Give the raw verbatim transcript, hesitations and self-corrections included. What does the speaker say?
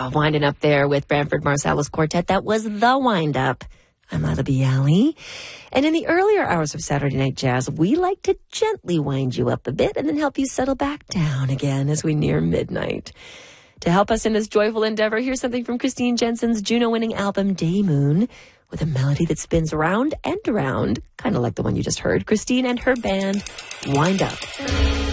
Ah, winding up there with Branford Marsalis Quartet. That was The Wind Up. I'm Ila Bialy. And in the earlier hours of Saturday Night Jazz, we like to gently wind you up a bit and then help you settle back down again as we near midnight. To help us in this joyful endeavor, here's something from Christine Jensen's Juno-winning album, Day Moon, with a melody that spins around and around, kind of like the one you just heard. Christine and her band, Wind Up.